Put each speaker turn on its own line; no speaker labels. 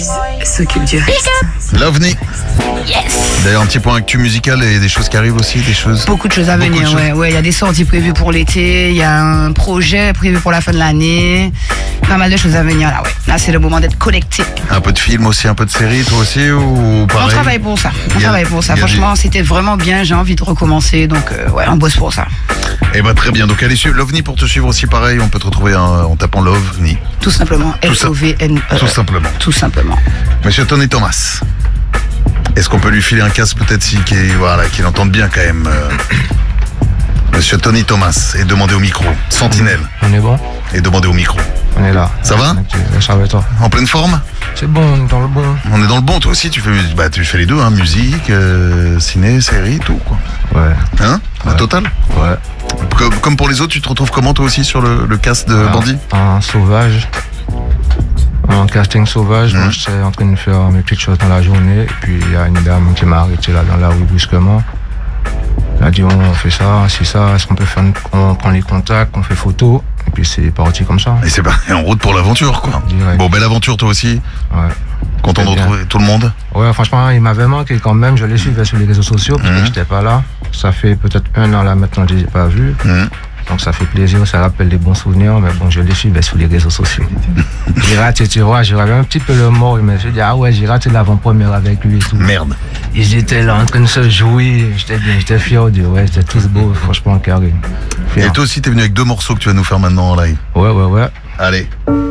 s'occupe du reste.
L'OVNI.
Yes.
D'ailleurs, un petit point actu musical et des choses qui arrivent aussi, des choses.
Beaucoup de choses à venir, ouais. Il y a des sorties prévues pour l'été, il y a un projet prévu pour la fin de l'année. Pas mal de choses à venir là, ouais. Là, c'est le moment d'être connecté.
Un peu de film aussi, un peu de série, toi aussi, ou pareil?
On travaille pour ça. Franchement, c'était vraiment bien. J'ai envie de recommencer, donc ouais, on bosse pour ça.
Eh ben très bien. Donc allez suivre l'OVNI pour te suivre aussi. Pareil, on peut te retrouver en tapant l'OVNI.
Tout simplement. LOVNE.
Tout simplement.
Tout simplement.
Monsieur Tony Thomas. Est-ce qu'on peut lui filer un casque peut-être qu'il entende bien quand même Monsieur Tony Thomas, et demandez au micro. Sentinelle.
On est bon?
Et demandez au micro.
On est là.
Ça va?
Ça va et toi?
En pleine forme?
C'est bon, on est dans le bon.
On est dans le bon, toi aussi tu fais les deux, hein, musique, ciné, série, tout quoi.
Ouais.
Hein? La totale?
Ouais.
Comme pour les autres, tu te retrouves comment toi aussi sur le cast de Bandit?
Un sauvage. Un casting sauvage, moi j'étais en train de faire mes petites choses dans la journée, et puis il y a une dame qui m'a arrêté là dans la rue brusquement. Elle a dit on fait ça, c'est ça, est-ce qu'on peut faire on prend les contacts, on fait photo, et puis c'est parti comme ça.
Et c'est parti en route pour l'aventure quoi.
Direct.
Bon, belle aventure toi aussi.
Ouais.
Content de retrouver tout le monde.
Ouais, franchement, il m'avait manqué quand même, je les suivais sur les réseaux sociaux, parce que j'étais pas là. Ça fait peut-être 1 an là maintenant que je les ai pas vus. Donc ça fait plaisir, ça rappelle des bons souvenirs, mais bon, je les suivais sur les réseaux sociaux. J'ai raté, tu vois, j'avais un petit peu le mot, mais je me suis dit, ah ouais, j'ai raté l'avant-première avec lui et tout.
Merde.
Ils étaient là en train de se jouer, j'étais fier de ouais, c'était tous beaux, franchement, carré. Fier.
Et toi aussi, t'es venu avec 2 morceaux que tu vas nous faire maintenant en live.
Ouais.
Allez.